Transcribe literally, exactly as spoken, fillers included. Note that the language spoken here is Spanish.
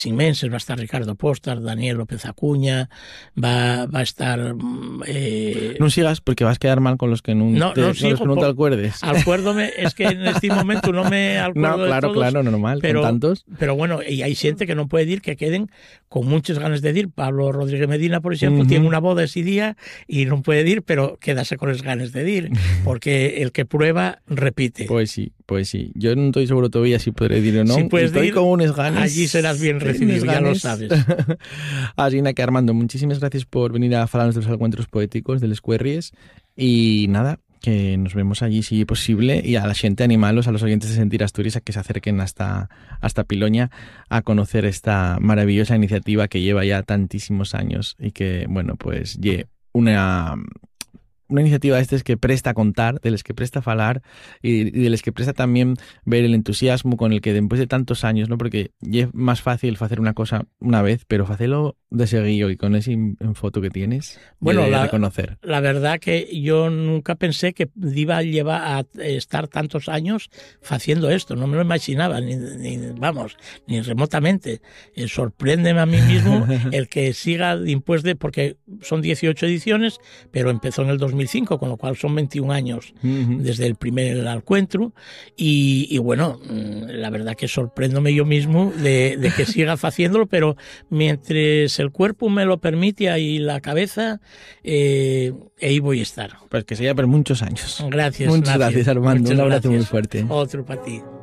inmensos, va a estar Ricardo Postas, Daniel López Acuña, va, va a estar... Eh... No sigas porque vas a quedar mal con los que no, no, te, no, con sigo los que no por... te acuerdes. Acuérdome, es que en este momento no me acuerdo no, claro, de todos. Claro, normal, pero, con tantos. Pero bueno, y hay gente que no puede ir, que queden con muchas ganas de ir. Pablo Rodríguez Medina, por ejemplo, uh-huh. tiene una boda ese día y no puede ir, pero quédase con las ganas de ir, porque el que prueba, repite. Pues sí, pues sí. Yo no estoy seguro todavía si podré ir o no. Si puedes estoy ir, con unas ganas. Allí serás bien recibido, ya lo sabes. Así que Armando, muchísimas gracias por venir a hablarnos de los encuentros poéticos del Escuerries y nada, que nos vemos allí si posible y a la gente animalos, a los oyentes de Sentir Asturias a que se acerquen hasta, hasta Piloña a conocer esta maravillosa iniciativa que lleva ya tantísimos años y que, bueno, pues lle una... Una iniciativa esta es que presta a contar, de las que presta a falar y de las que presta también ver el entusiasmo con el que después de tantos años, ¿no? Porque es más fácil hacer una cosa una vez, pero hacerlo de seguido y con ese en foto que tienes, bueno, de la, reconocer. La verdad que yo nunca pensé que iba a llevar a estar tantos años haciendo esto, no me lo imaginaba, ni, ni vamos, ni remotamente. Eh, sorpréndeme a mí mismo el que siga después de, porque son dieciocho ediciones, pero empezó en el dos mil cinco, con lo cual son veintiún años uh-huh. desde el primer encuentro y, y bueno, la verdad que sorpréndome yo mismo de, de que siga haciéndolo, pero mientras el cuerpo me lo permite y la cabeza, eh, ahí voy a estar. Pues que sea por muchos años. Gracias. Muchas Nacio. gracias, Armando. Muchas Un abrazo gracias. muy fuerte. Otro para ti.